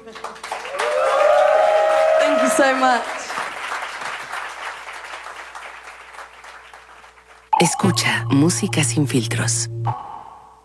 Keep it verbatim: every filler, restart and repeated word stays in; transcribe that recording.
Thank you so much. Escucha Música sin filtros.